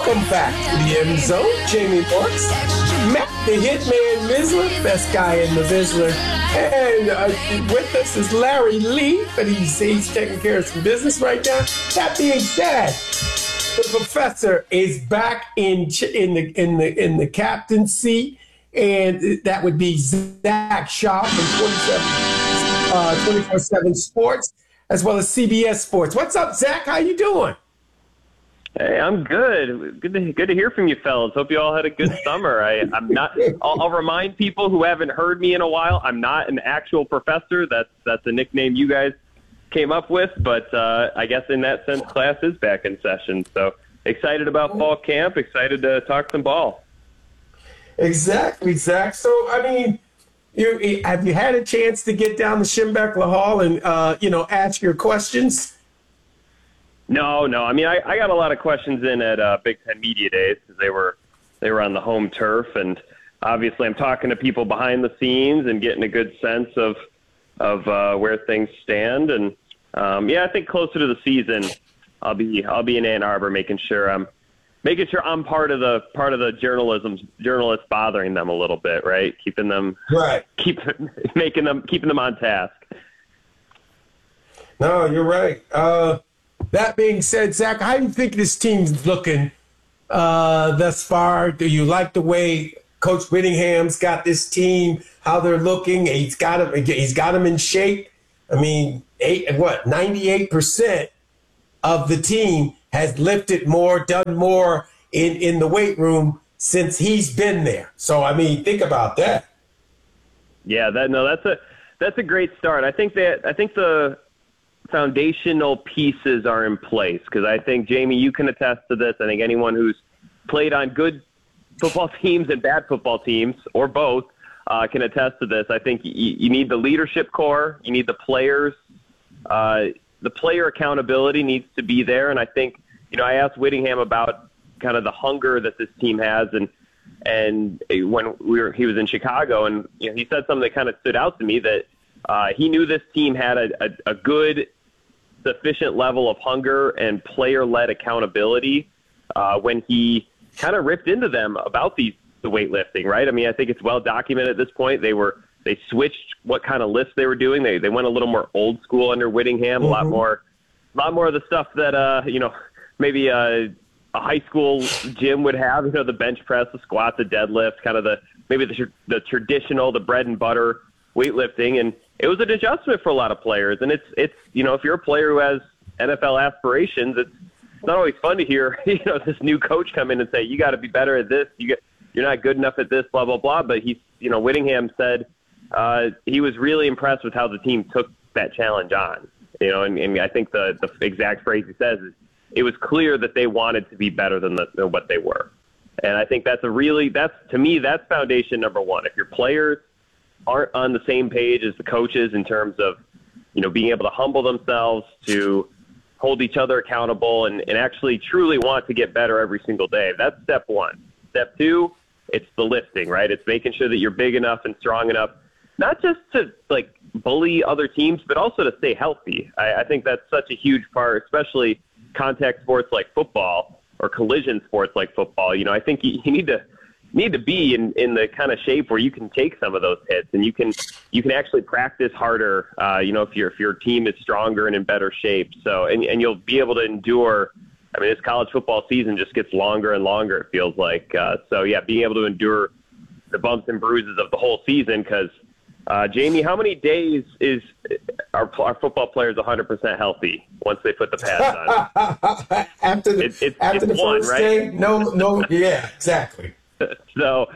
Welcome back to the end zone. Jamie Morris, Matt the Hitman Vizsla, best guy in the Vizsla. And with us is Larry Lee, but he's taking care of some business right now. That being said, the professor is back in the captain's seat, and that would be Zach Shaw from 24/7 Sports, as well as CBS Sports. What's up, Zach? How you doing? Hey, I'm good. Good to hear from you, fellas. Hope you all had a good summer. I'm not. I'll remind people who haven't heard me in a while. I'm not an actual professor. That's a nickname you guys came up with. But I guess in that sense, class is back in session. So excited about fall camp. Excited to talk some ball. Exactly, Zach. So I mean, have you had a chance to get down to Schembechler Hall and ask your questions? No. I mean, I got a lot of questions in at Big Ten Media Days because they were on the home turf, and obviously I'm talking to people behind the scenes and getting a good sense of where things stand. And I think closer to the season, I'll be in Ann Arbor making sure I'm part of the journalists bothering them a little bit, right? Keeping them keeping them on task. No, you're right. That being said, Zach, how do you think this team's looking thus far? Do you like the way Coach Whittingham's got this team, how they're looking? He's got them in shape. I mean, 98% of the team has lifted more, done more in the weight room since he's been there. So, I mean, think about that. Yeah, that's a great start. I think the foundational pieces are in place because I think, Jamie, you can attest to this. I think anyone who's played on good football teams and bad football teams, or both, can attest to this. I think you need the leadership core. You need the players. The player accountability needs to be there. And I think, I asked Whittingham about kind of the hunger that this team has. And when he was in Chicago, and he said something that kind of stood out to me, that he knew this team had a good, sufficient level of hunger and player-led accountability when he kind of ripped into them about the weightlifting, right? I mean, I think it's well documented at this point. They switched what kind of lifts they were doing. They went a little more old school under Whittingham, a lot more of the stuff that maybe a high school gym would have. The bench press, the squat, the deadlift, kind of the traditional, the bread and butter weightlifting. And it was an adjustment for a lot of players. And it's if you're a player who has NFL aspirations, it's not always fun to hear this new coach come in and say, you got to be better at this, you're not good enough at this, blah blah blah. But Whittingham said he was really impressed with how the team took that challenge on. And I think the exact phrase he says is, it was clear that they wanted to be better than what they were. And I think that's foundation number one. If your players aren't on the same page as the coaches in terms of, being able to humble themselves, to hold each other accountable, and actually truly want to get better every single day. That's step one. Step two, it's the lifting, right? It's making sure that you're big enough and strong enough, not just to bully other teams, but also to stay healthy. I think that's such a huge part, especially contact sports like football or collision sports like football. I think you need to be in the kind of shape where you can take some of those hits, and you can actually practice harder. If your team is stronger and in better shape. So and you'll be able to endure. I mean, this college football season just gets longer and longer, it feels like. Being able to endure the bumps and bruises of the whole season. Because Jamie, how many days is our football players 100% healthy once they put the pads on? after the one, first right? day, no, yeah, exactly. So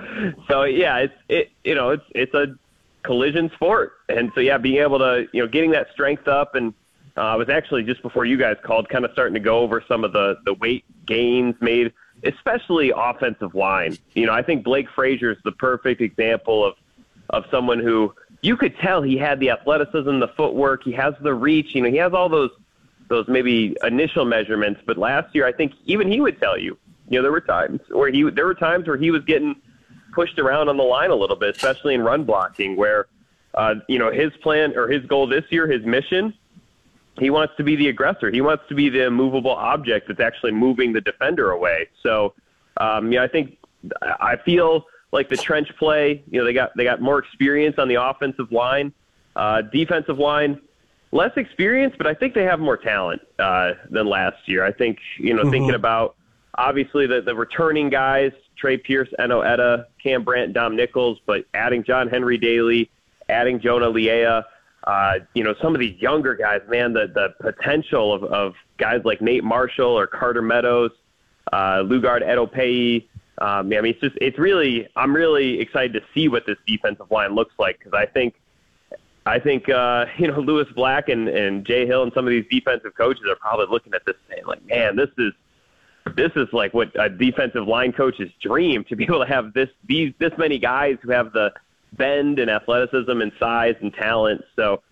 it's a collision sport, and so being able to getting that strength up, and I was actually just before you guys called, kind of starting to go over some of the weight gains made, especially offensive line. I think Blake Frazier is the perfect example of someone who you could tell he had the athleticism, the footwork, he has the reach, he has all those maybe initial measurements. But last year, I think even he would tell you, there were times where he was getting pushed around on the line a little bit, especially in run blocking, where his plan or his goal this year, his mission he wants to be the aggressor. He wants to be the immovable object that's actually moving the defender away. So, I feel like the trench play, they got more experience on the offensive line. Defensive line, less experience, but I think they have more talent than last year. I think, thinking about obviously the returning guys, Trey Pierce, Eno Etta, Cam Brandt, Dom Nichols, but adding John Henry Daly, adding Jonah Liea, some of these younger guys, man, the potential of guys like Nate Marshall or Carter Meadows, Lugard Edopei. I'm really excited to see what this defensive line looks like, because I think Lewis Black and Jay Hill and some of these defensive coaches are probably looking at this saying, like, man, this is like what a defensive line coach's dream, to be able to have this many guys who have the bend and athleticism and size and talent. So,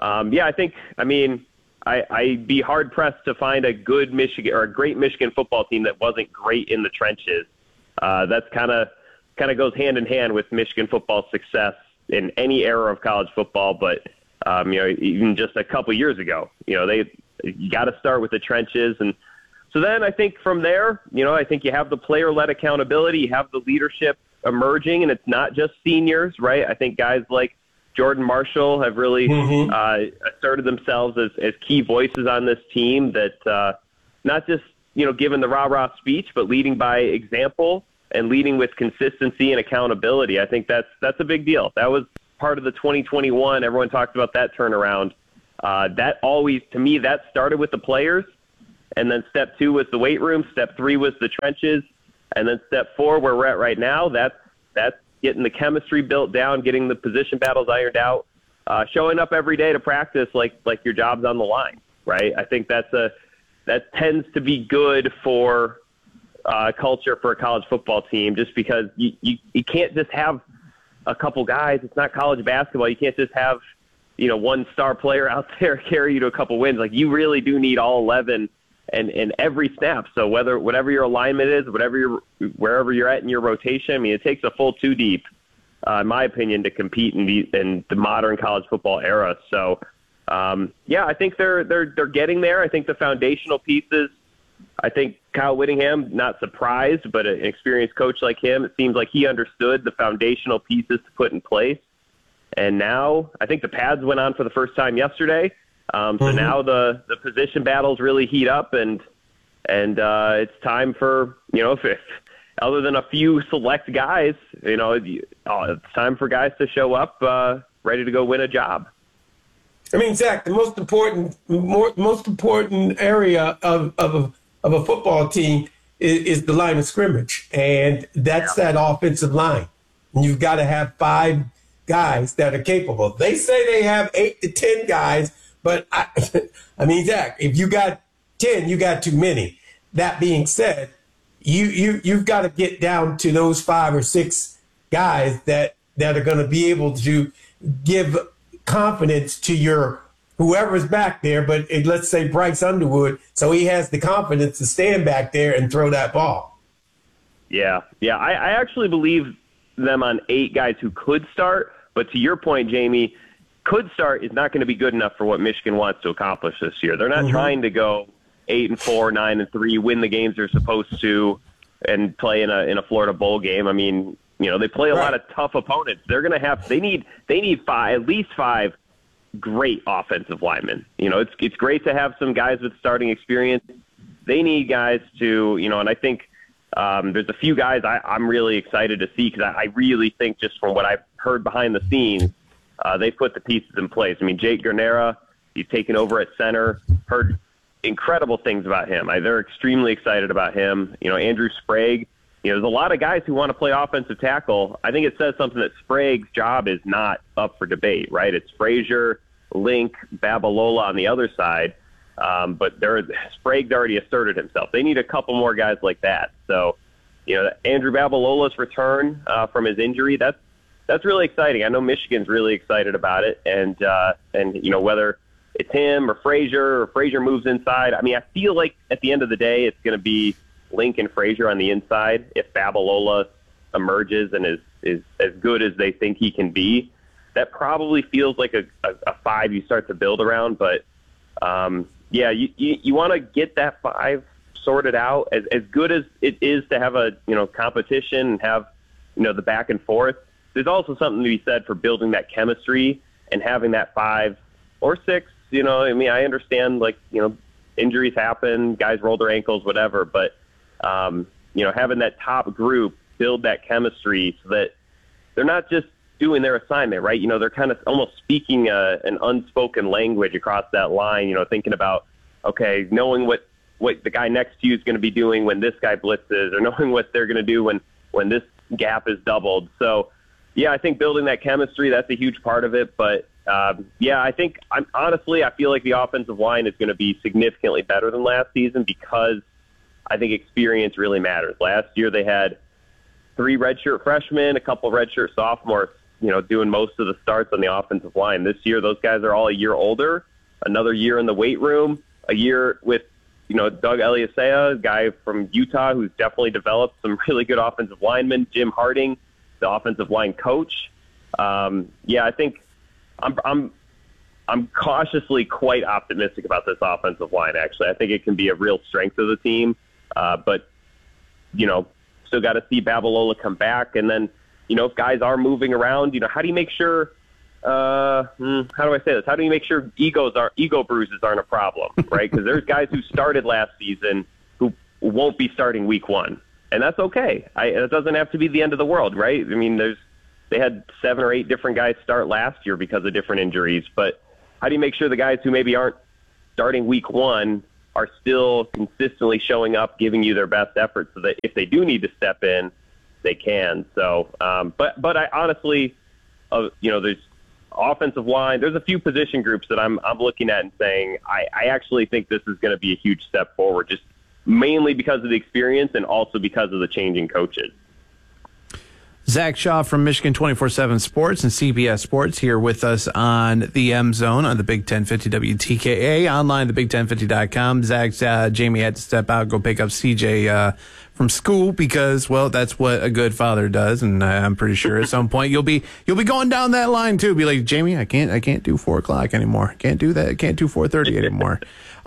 I'd be hard pressed to find a good Michigan or a great Michigan football team that wasn't great in the trenches. That's kind of goes hand in hand with Michigan football success in any era of college football. But even just a couple years ago, you got to start with the trenches. And so then I think from there, I think you have the player-led accountability, you have the leadership emerging, and it's not just seniors, right? I think guys like Jordan Marshall have really asserted themselves as key voices on this team that not just, giving the rah-rah speech, but leading by example and leading with consistency and accountability. I think that's a big deal. That was part of the 2021. Everyone talked about that turnaround. That always, to me, that started with the players. And then step 2 was the weight room. Step 3 was the trenches. And then step 4, where we're at right now, that's getting the chemistry built down, getting the position battles ironed out, showing up every day to practice like your job's on the line, right? I think that tends to be good for culture for a college football team, just because you can't just have a couple guys. It's not college basketball. You can't just have, one star player out there carry you to a couple wins. Like, you really do need all 11 and every snap. So whatever your alignment is, wherever you're at in your rotation, it takes a full 2 deep, in my opinion, to compete in the modern college football era. So, I think they're getting there. I think the foundational pieces, I think Kyle Whittingham, not surprised, but an experienced coach like him, it seems like he understood the foundational pieces to put in place. And now I think the pads went on for the first time yesterday. So now the position battles really heat up, and it's time for, if other than a few select guys, it's time for guys to show up ready to go win a job. Zach, the most important area of a football team is the line of scrimmage, and that's that offensive line. And you've got to have 5 guys that are capable. They say they have 8 to 10 guys, but Zach, if you got 10, you got too many. That being said, you've got to get down to those 5 or 6 guys that are going to be able to give confidence to your whoever's back there. But let's say Bryce Underwood, so he has the confidence to stand back there and throw that ball. Yeah. I actually believe them on 8 guys who could start. But to your point, Jamie, could start is not going to be good enough for what Michigan wants to accomplish this year. They're not trying to go 8-4, 9-3, win the games they're supposed to, and play in a Florida bowl game. They play a lot of tough opponents. They're going to have. They need at least 5 great offensive linemen. It's great to have some guys with starting experience. They need guys to, and I think there's a few guys I'm really excited to see, because I really think, just from what I've heard behind the scenes, they put the pieces in place. Jake Granera, he's taken over at center. Heard incredible things about him. They're extremely excited about him. Andrew Sprague. There's a lot of guys who want to play offensive tackle. I think it says something that Sprague's job is not up for debate, right? It's Frazier, Link, Babalola on the other side. But Sprague's already asserted himself. They need a couple more guys like that. So, Andrew Babalola's return from his injury, that's really exciting. I know Michigan's really excited about it. And whether it's him or Frazier moves inside, I feel like at the end of the day, it's going to be Link and Frazier on the inside if Babalola emerges and is as good as they think he can be. That probably feels like a 5 you start to build around. But yeah, you want to get that 5 sorted out. As good as it is to have a competition and have the back and forth, there's also something to be said for building that chemistry and having that 5 or 6. I understand injuries happen, guys roll their ankles, whatever, but having that top group build that chemistry so that they're not just doing their assignment, right? They're kind of almost speaking an unspoken language across that line, thinking about, okay, knowing what the guy next to you is going to be doing when this guy blitzes, or knowing what they're going to do when this gap is doubled. So, yeah, I think building that chemistry, that's a huge part of it. But, I think I feel like the offensive line is going to be significantly better than last season because I think experience really matters. Last year they had 3 redshirt freshmen, a couple redshirt sophomores, doing most of the starts on the offensive line. This year, those guys are all a year older, another year in the weight room, a year with, Doug Eliasea, a guy from Utah who's definitely developed some really good offensive linemen, Jim Harding, the offensive line coach. I think I'm cautiously quite optimistic about this offensive line, actually. I think it can be a real strength of the team. But, still got to see Babalola come back. And then, if guys are moving around, how do you make sure, how do I say this? How do you make sure ego bruises aren't a problem, right? Because there's guys who started last season who won't be starting week 1. And that's okay. It doesn't have to be the end of the world, right? I mean, they had 7 or 8 different guys start last year because of different injuries. But how do you make sure the guys who maybe aren't starting week 1 are still consistently showing up, giving you their best effort so that if they do need to step in, they can. So, but I honestly, there's offensive line. There's a few position groups that I'm looking at and saying, I actually think this is going to be a huge step forward, just mainly because of the experience and also because of the changing coaches. Zach Shaw from Michigan 24/7 Sports and CBS Sports here with us on the M Zone on the Big 1050 WTKA, online at thebig1050.com. Zach, Jamie had to step out, go pick up CJ from school because, well, that's what a good father does, and I'm pretty sure at some point you'll be going down that line too. Be like, Jamie, I can't do 4:00 anymore. Can't do that. Can't do 4:30 anymore.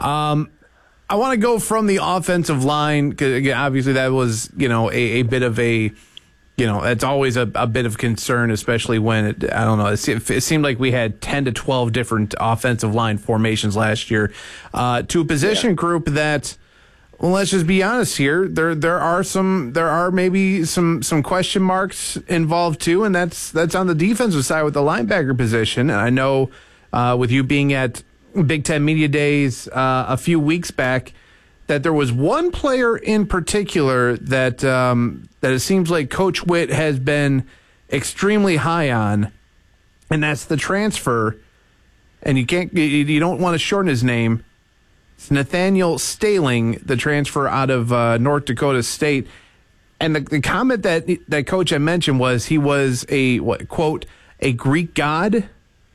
I want to go from the offensive line because, again, obviously that was a bit of a. It's always a bit of concern, especially when it seemed like we had 10 to 12 different offensive line formations last year to a position group that, well, let's just be honest here. There are maybe some question marks involved too, and that's on the defensive side with the linebacker position. And I know with you being at Big Ten Media Days a few weeks back, that there was one player in particular that it seems like Coach Witt has been extremely high on, and that's the transfer. And you don't want to shorten his name. It's Nathaniel Staling, the transfer out of North Dakota State. And the comment that Coach had mentioned was he was quote, a Greek god.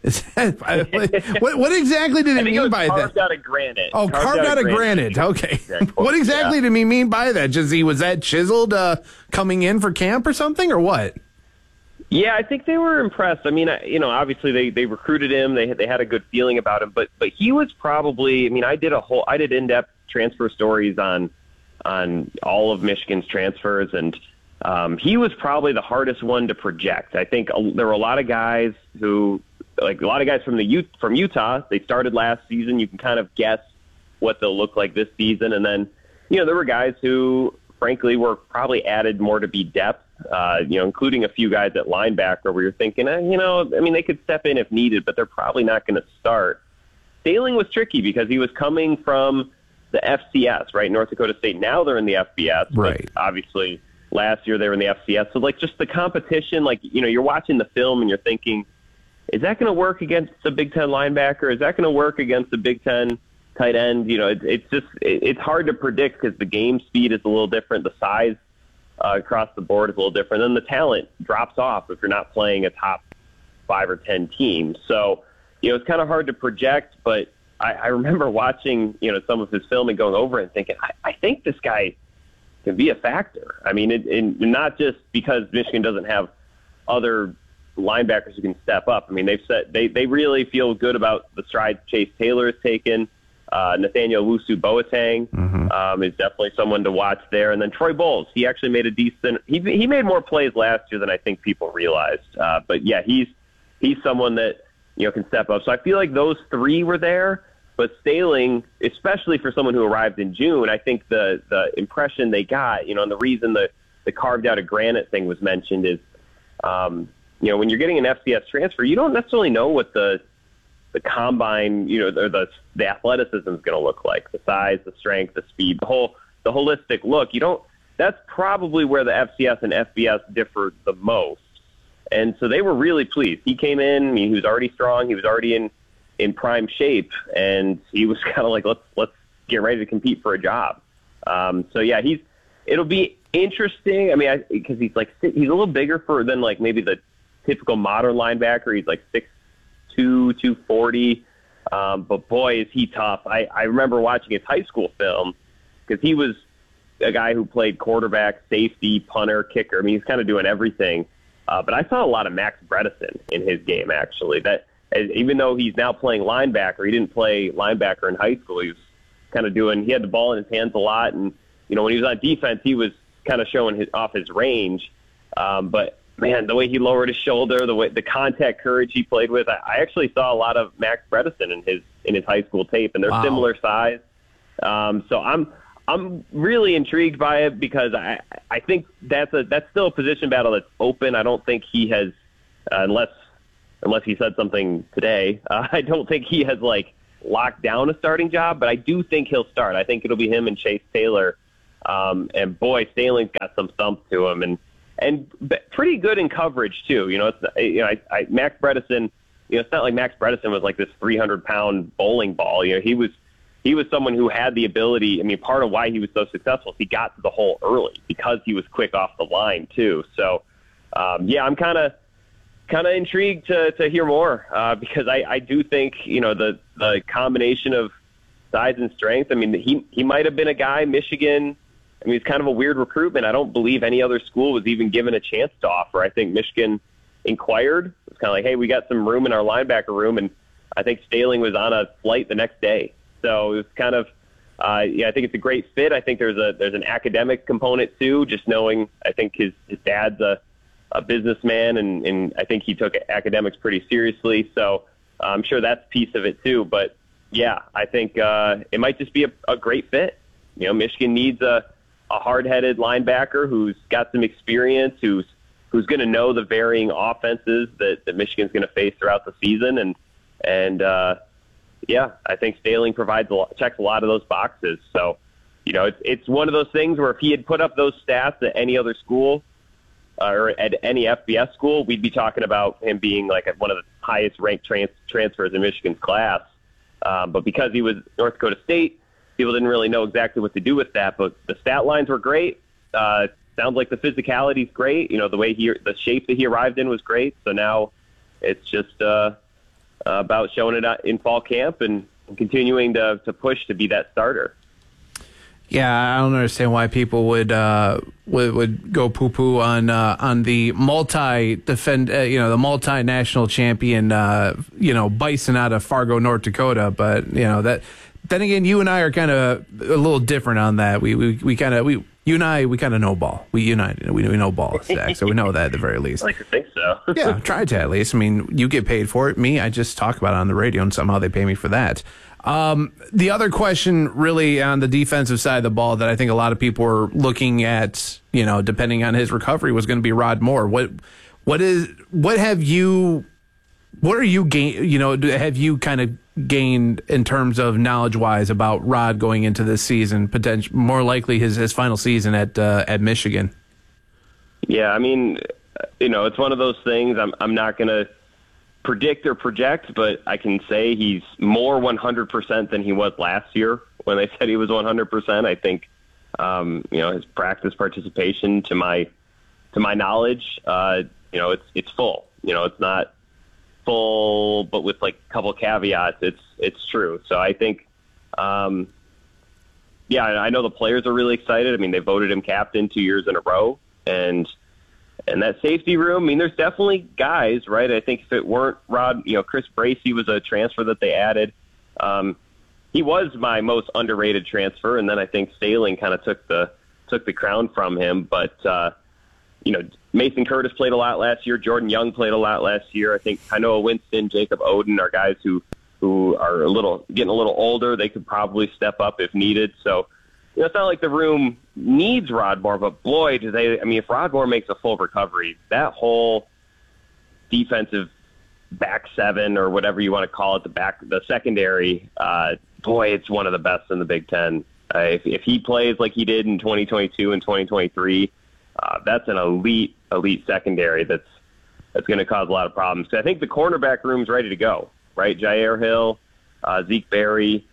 What exactly did he mean by that? Carved out of granite. Oh, carved out of granite. Okay. What exactly did he mean by that? Was that chiseled coming in for camp or something, or what? Yeah, I think they were impressed. I mean, obviously they recruited him. They had a good feeling about him, but he was probably. I mean, I did in-depth transfer stories on all of Michigan's transfers, and he was probably the hardest one to project. I think there were a lot of guys who. Like a lot of guys from Utah, they started last season. You can kind of guess what they'll look like this season. And then, there were guys who, frankly, were probably added more to be depth, including a few guys at linebacker where you're thinking, they could step in if needed, but they're probably not going to start. Staling was tricky because he was coming from the FCS, right? North Dakota State. Now they're in the FBS. Right. Obviously, last year they were in the FCS. So, just the competition, you're watching the film and you're thinking, is that going to work against the Big Ten linebacker? Is that going to work against the Big Ten tight end? It's hard to predict because the game speed is a little different. The size across the board is a little different. Then the talent drops off if you're not playing a top 5 or 10 team. So, it's kind of hard to project, but I remember watching, some of his film and going over it and thinking, I think this guy can be a factor. I mean, not just because Michigan doesn't have other linebackers who can step up. I mean, they really feel good about the strides Chase Taylor has taken. Nathaniel Wusu-Boateng is definitely someone to watch there. And then Troy Bowles, he actually made a decent – he made more plays last year than I think people realized. But, yeah, he's someone that, can step up. So I feel like those three were there. But Staeling, especially for someone who arrived in June, I think the impression they got, and the reason the carved out of granite thing was mentioned is, when you're getting an FCS transfer, you don't necessarily know what the combine, or the athleticism is going to look like, the size, the strength, the speed, the holistic look. That's probably where the FCS and FBS differ the most. And so they were really pleased. He came in, he was already strong. He was already in prime shape, and he was kind of like, let's get ready to compete for a job. So yeah, it'll be interesting. I mean, because he's a little bigger than like maybe the typical modern linebacker. He's like 6'2", 240. But boy, is he tough. I remember watching his high school film because he was a guy who played quarterback, safety, punter, kicker. I mean, he's kind of doing everything. But I saw a lot of Max Bredesen in his game, actually. That even though he's now playing linebacker, he didn't play linebacker in high school. He was kind of he had the ball in his hands a lot. And, when he was on defense, he was kind of showing off his range. But, man, the way he lowered his shoulder, the contact courage he played with, I actually saw a lot of Max Bredesen in his high school tape, and they're similar size. So I'm really intrigued by it because I think that's still a position battle that's open. I don't think he has, unless he said something today, I don't think he has locked down a starting job, but I do think he'll start. I think it'll be him and Chase Taylor. And boy, Staeling's got some thump to him and pretty good in coverage too. Max Bredesen, it's not like Max Bredesen was like this 300-pound bowling ball. He was someone who had the ability. I mean, part of why he was so successful is he got to the hole early because he was quick off the line too. So, yeah, I'm kind of intrigued to hear more because I do think, the combination of size and strength. I mean, he might have been a guy, Michigan. I mean, it's kind of a weird recruitment. I don't believe any other school was even given a chance to offer. I think Michigan inquired. It's kind of like, hey, we got some room in our linebacker room, and I think Staeling was on a flight the next day. So it was kind of, I think it's a great fit. I think there's an academic component too, just knowing I think his dad's a businessman, and I think he took academics pretty seriously. So I'm sure that's a piece of it too. But yeah, I think it might just be a great fit. Michigan needs a hard-headed linebacker who's got some experience, who's going to know the varying offenses that Michigan's going to face throughout the season, and yeah, I think Staeling checks a lot of those boxes. So, it's one of those things where if he had put up those stats at any other school or at any FBS school, we'd be talking about him being like one of the highest ranked transfers in Michigan's class. But because he was North Dakota State, people didn't really know exactly what to do with that. But the stat lines were great. Sounds like the physicality's great. The way the shape that he arrived in was great. So now it's just about showing it in fall camp and continuing to push to be that starter. Yeah, I don't understand why people would go poo-poo on the the multinational champion Bison out of Fargo, North Dakota. But that. Then again, you and I are kind of a little different on that. You and I kind of know ball. We united. We know ball, Zach, so we know that at the very least. I like to think so. Yeah, try to at least. I mean, you get paid for it. Me, I just talk about it on the radio, and somehow they pay me for that. The other question really on the defensive side of the ball that I think a lot of people were looking at, depending on his recovery, was going to be Rod Moore. What have you kind of gained in terms of knowledge-wise about Rod going into this season, more likely his final season at Michigan? Yeah, I mean, it's one of those things. I'm not going to predict or project, but I can say he's more 100% than he was last year when they said he was 100%. I think, his practice participation, to my knowledge, it's full. It's not full, but with a couple caveats, it's true. So I think, I know the players are really excited. I mean, they voted him captain 2 years in a row, and that safety room, I mean, there's definitely guys, right? I think if it weren't Rod, Chris Bracey was a transfer that they added. he was my most underrated transfer, and then I think Sailing kind of took the crown from him. But Mason Curtis played a lot last year. Jordan Young played a lot last year. I think Noah Winston, Jacob Oden are guys who are getting a little older. They could probably step up if needed. So it's not like the room needs Rod Moore, but boy, do they! I mean, if Rod Moore makes a full recovery, that whole defensive back seven or whatever you want to call it, the secondary, boy, it's one of the best in the Big Ten. If he plays like he did in 2022 and 2023, that's an elite secondary that's going to cause a lot of problems. So I think the cornerback room's ready to go, right? Jair Hill, Zeke Berry,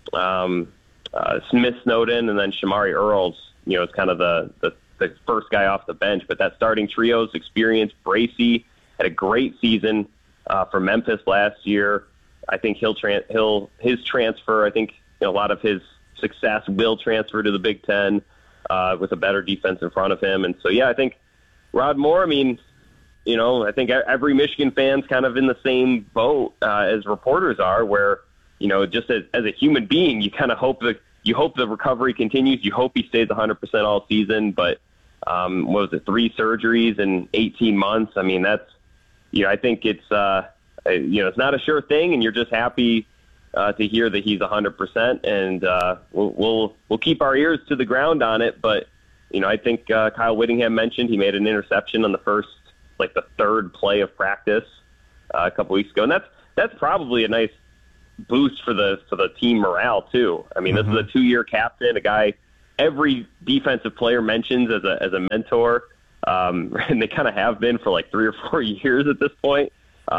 Smith Snowden, and then Shamari Earls, is kind of the first guy off the bench. But that starting trio's experienced. Bracey had a great season for Memphis last year. I think his transfer, I think a lot of his success will transfer to the Big Ten with a better defense in front of him. And so, I think Rod Moore, I think every Michigan fan's kind of in the same boat as reporters are, where, just as a human being, you kind of hope the recovery continues. You hope he stays 100% all season. But what was it, 3 surgeries in 18 months? I mean, that's, I think it's not a sure thing, and you're just happy to hear that he's 100%. And we'll keep our ears to the ground on it. But I think Kyle Whittingham mentioned he made an interception on the third play of practice a couple weeks ago, and that's probably a nice boost for the team morale too. I mean, This is a 2-year captain, a guy every defensive player mentions as a mentor, and they kind of have been for 3 or 4 years at this point.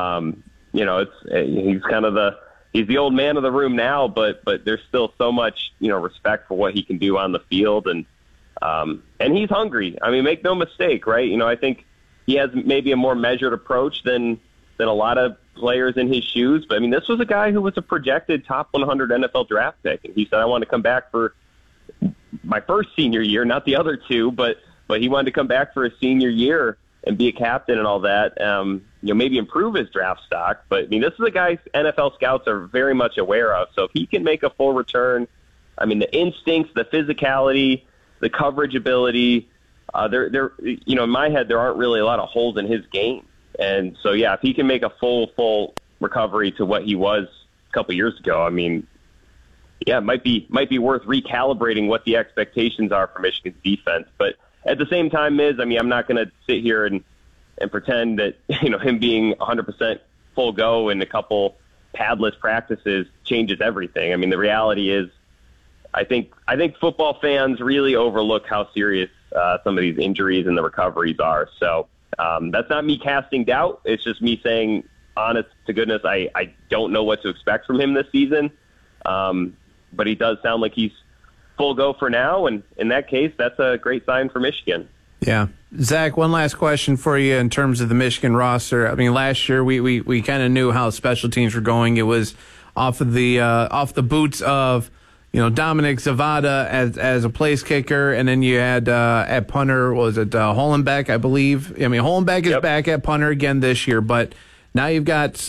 He's kind of he's the old man of the room now, but there's still so much respect for what he can do on the field, and he's hungry. I mean, make no mistake, right? I think he has maybe a more measured approach than a lot of players in his shoes. But, this was a guy who was a projected top 100 NFL draft pick. And he said, I want to come back for my first senior year, not the other 2, but he wanted to come back for his senior year and be a captain and all that, maybe improve his draft stock. But, this is a guy NFL scouts are very much aware of. So if he can make a full return, the instincts, the physicality, the coverage ability, in my head, there aren't really a lot of holes in his game. And so, if he can make a full recovery to what he was a couple years ago, it might be worth recalibrating what the expectations are for Michigan's defense. But at the same time, I'm not going to sit here and pretend that, him being 100% full go in a couple padless practices changes everything. The reality is, I think football fans really overlook how serious some of these injuries and the recoveries are. So that's not me casting doubt. It's just me saying, honest to goodness, I don't know what to expect from him this season. But he does sound like he's full go for now. And in that case, that's a great sign for Michigan. Yeah. Zach, one last question for you in terms of the Michigan roster. Last year we kind of knew how special teams were going. It was off the boots of Dominic Zavada as a place kicker, and then you had at punter, Hollenbeck, I believe. Hollenbeck is back at punter again this year, but now you've got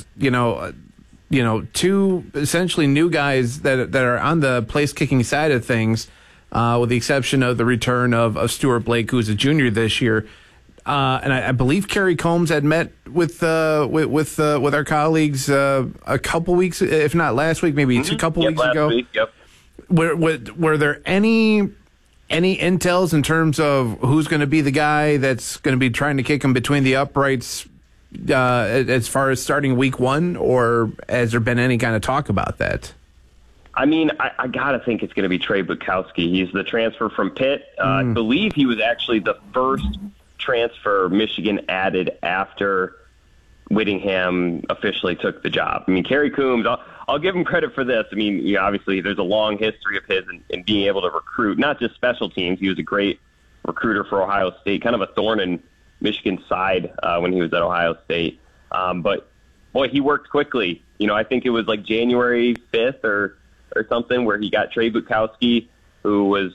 2 essentially new guys that are on the place kicking side of things, with the exception of the return of Stuart Blake, who's a junior this year. And I believe Kerry Combs had met with our colleagues a couple weeks, if not last week, maybe a couple weeks ago. Week, yep. Were there any intels in terms of who's going to be the guy that's going to be trying to kick him between the uprights as far as starting week 1, or has there been any kind of talk about that? I got to think it's going to be Trey Bukowski. He's the transfer from Pitt. I believe he was actually the first transfer Michigan added after Whittingham officially took the job. Kerry Coombs, I'll give him credit for this. Obviously there's a long history of his in being able to recruit, not just special teams. He was a great recruiter for Ohio State, kind of a thorn in Michigan's side when he was at Ohio State. But, boy, he worked quickly. I think it was January 5th or something where he got Trey Bukowski, who was,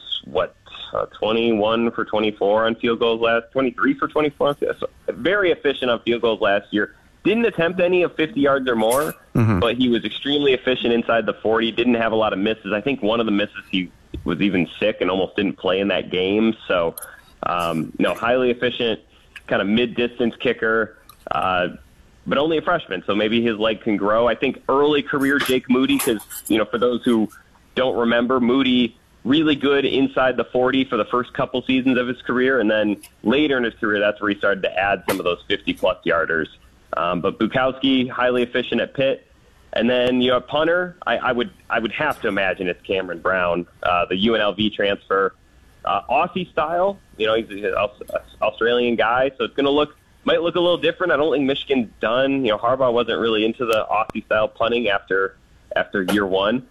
21 for 24 on field goals 23 for 24. So very efficient on field goals last year. didn't attempt any of 50 yards or more, but he was extremely efficient inside the 40, didn't have a lot of misses. I think one of the misses he was even sick and almost didn't play in that game. So, highly efficient, kind of mid-distance kicker, but only a freshman, so maybe his leg can grow. I think early career Jake Moody, because, for those who don't remember, Moody really good inside the 40 for the first couple seasons of his career, and then later in his career, that's where he started to add some of those 50-plus yarders. But Bukowski, highly efficient at Pitt. And then, a punter, I would have to imagine it's Cameron Brown, the UNLV transfer. Aussie style, he's an Australian guy, so it's going to might look a little different. I don't think Michigan's done. Harbaugh wasn't really into the Aussie style punting after year one.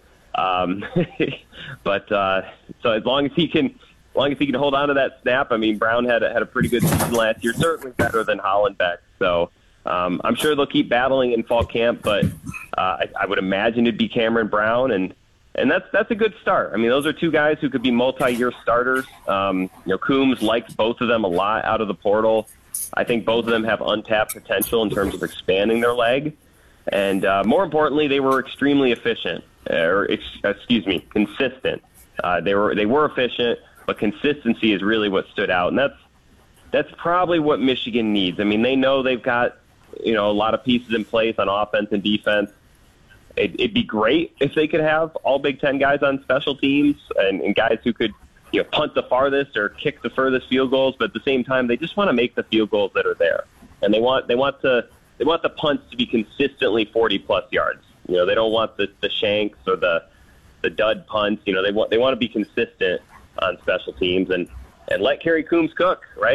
But so as long as he can hold on to that snap, I mean, Brown had a pretty good season last year, certainly better than Hollenbeck. So I'm sure they'll keep battling in fall camp, but I would imagine it'd be Cameron Brown, and that's a good start. I mean, those are two guys who could be multi-year starters. Coombs likes both of them a lot out of the portal. I think both of them have untapped potential in terms of expanding their leg, and more importantly, they were extremely efficient. Consistent. They were efficient, but consistency is really what stood out, and that's probably what Michigan needs. I mean, they know they've got a lot of pieces in place on offense and defense. It'd be great if they could have all Big Ten guys on special teams and guys who could punt the farthest or kick the furthest field goals, but at the same time, they just want to make the field goals that are there, and they want the punts to be consistently 40+ yards. They don't want the shanks or the dud punts. They want to be consistent on special teams and let Kerry Coombs cook, right?